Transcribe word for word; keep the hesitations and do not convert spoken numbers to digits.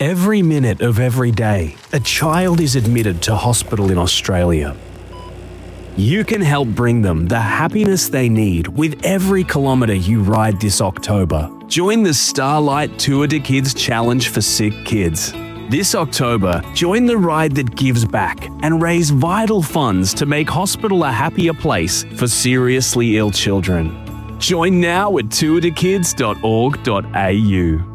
Every minute of every day, a child is admitted to hospital in Australia. You can help bring them the happiness they need with every kilometre you ride this October. Join the Starlight Tour de Kids Challenge for Sick Kids. This October, join the ride that gives back and raise vital funds to make hospital a happier place for seriously ill children. Join now at tour de kids dot org dot a u.